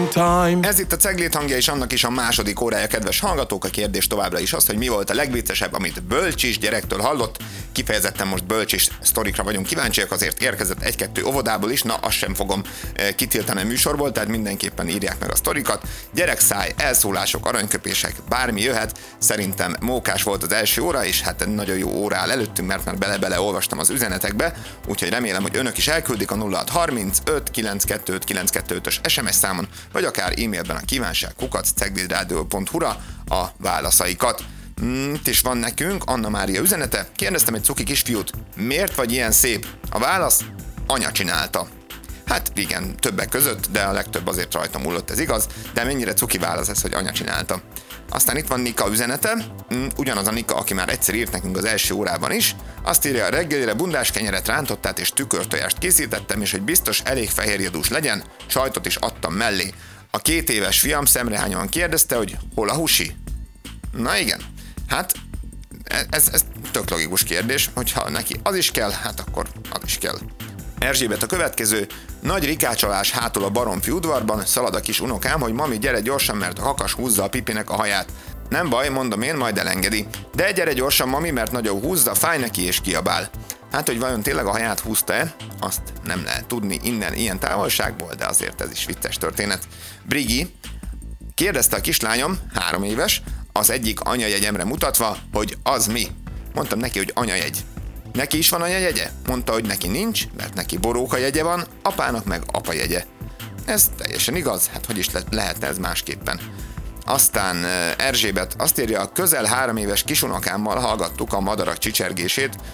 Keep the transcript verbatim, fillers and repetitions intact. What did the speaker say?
time. Ez itt a Cegléd hangja, és annak is a második órája, kedves hallgatók. A kérdés továbbra is az, hogy mi volt a legviccesebb, amit Bölcsis gyerektől hallott. Kifejezetten most Bölcsis sztorikra vagyunk kíváncsiak, azért érkezett egy-kettő óvodából is, na azt sem fogom kitiltani a műsorból, tehát mindenképpen írják meg a sztorikat. Gyerekszáj, elszólások, aranyköpések, bármi jöhet. Szerintem mókás volt az első óra, és hát nagyon jó óra áll előttünk, mert már bele-bele olvastam az üzenetekbe, úgyhogy remélem, hogy önök is elküldik a nulla hat harmincöt kilencszázkettőt kilencszázkettőt-ös es em es számon, vagy akár e-mailben a kívánság kukac ceglédradio pont hu-ra a válaszaikat. Mm, itt is van nekünk Anna Mária üzenete. Kérdeztem egy cuki kisfiút, miért vagy ilyen szép? A válasz, anya csinálta. Hát igen, többek között, de a legtöbb azért rajta múlott, ez igaz, de mennyire cuki válasz ez, hogy anya csinálta. Aztán itt van Nika üzenete, ugyanaz a Nika, aki már egyszer írt nekünk az első órában is. Azt írja, a reggelire bundás kenyeret, rántottát és tükörtojást készítettem, és hogy biztos elég fehérjedús legyen, sajtot is adtam mellé. A két éves fiam szemrehányan kérdezte, hogy hol a husi? Na igen, hát ez, ez tök logikus kérdés, hogyha neki az is kell, hát akkor az is kell. Erzsébet a következő, nagy rikácsolás hátul a Baromfi udvarban, szalad a kis unokám, hogy mami, gyere gyorsan, mert a kakas húzza a pipinek a haját. Nem baj, mondom én, majd elengedi. De gyere gyorsan, mami, mert nagyon húzza, fáj neki és kiabál. Hát, hogy vajon tényleg a haját húzta-e, azt nem lehet tudni innen, ilyen távolságból, de azért ez is vicces történet. Brigi kérdezte a kislányom, három éves, az egyik anyajegyemre mutatva, hogy az mi. Mondtam neki, hogy anyajegy. Neki is van anyajegye? Mondta, hogy neki nincs, mert neki boróka jegye van, apának meg apa jegye. Ez teljesen igaz, hát hogy is le- lehetne ez másképpen. Aztán Erzsébet azt írja, közel három éves kisunokámmal hallgattuk a madarak csicsergését,